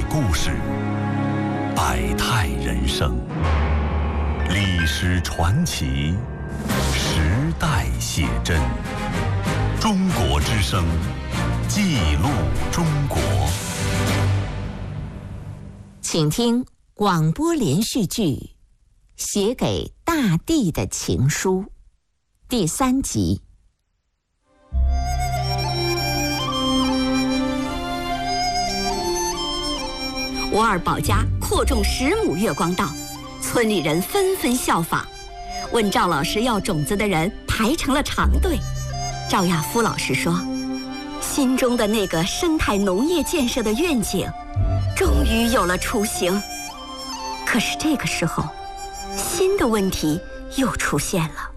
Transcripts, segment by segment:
故事，百态人生，历史传奇，时代写真。中国之声，记录中国。 请听广播连续剧《写给大地的情书》第3集。 我二宝家扩种10亩月光稻，村里人纷纷效仿，问赵老师要种子的人排成了长队。赵亚夫老师说，心中的那个生态农业建设的愿景终于有了雏形。可是这个时候，新的问题又出现了。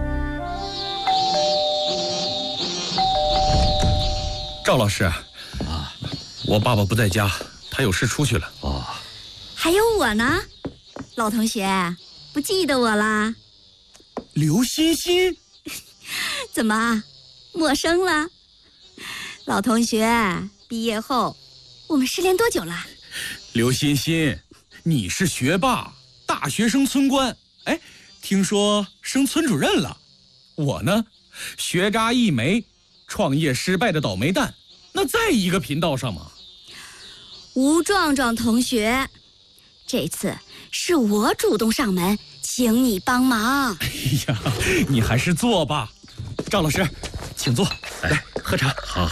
赵老师啊，我爸爸不在家，他有事出去了。 还有我呢，老同学，不记得我啦？ 刘欣欣， 怎么陌生了？老同学，毕业后我们失联多久了？ 刘欣欣，你是学霸，大学生村官，哎，听说升村主任了。我呢，学渣一枚，创业失败的倒霉蛋，那在一个频道上吗？ 吴壮壮同学，这次是我主动上门，请你帮忙。 哎呀，你还是坐吧。赵老师，请坐，来喝茶。 好。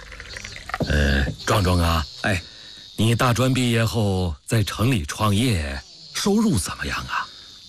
壮壮啊，你大专毕业后在城里创业，收入怎么样啊？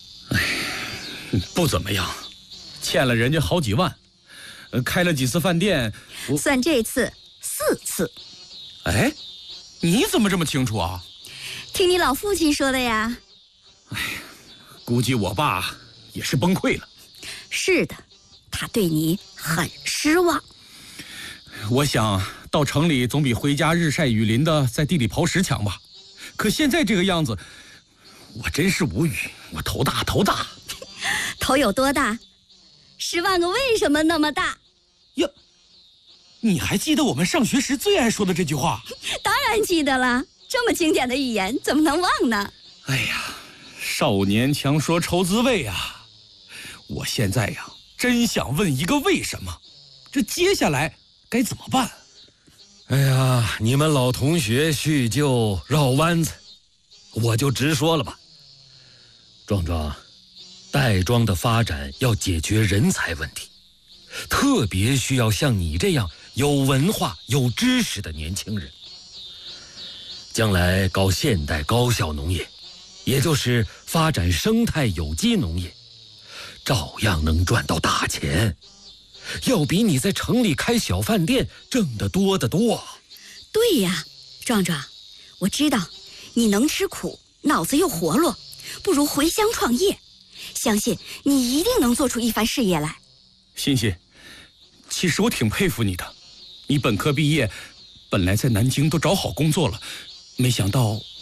不怎么样，欠了人家好几万，开了几次饭店， 算这次4次。 哎，你怎么这么清楚啊？ 听你老父亲说的呀。 估计我爸也是崩溃了。 是的，他对你很失望。 我想到城里总比回家日晒雨淋的在地里刨食强吧。可现在这个样子，我真是无语，我头大。 头有多大？10万个为什么那么大？ 呀，你还记得我们上学时最爱说的这句话？ 当然记得了，这么经典的语言怎么能忘呢？ 哎呀，少年强说愁滋味啊！我现在呀，真想问一个为什么，这接下来该怎么办？ 哎呀，你们老同学叙旧绕弯子，我就直说了吧。壮壮，袋庄的发展要解决人才问题，特别需要像你这样有文化、有知识的年轻人。将来搞现代高效农业，也就是发展生态有机农业，照样能赚到大钱，要比你在城里开小饭店挣得多得多。 对呀，壮壮，我知道你能吃苦，脑子又活络，不如回乡创业，相信你一定能做出一番事业来。 欣欣，其实我挺佩服你的，你本科毕业，本来在南京都找好工作了，没想到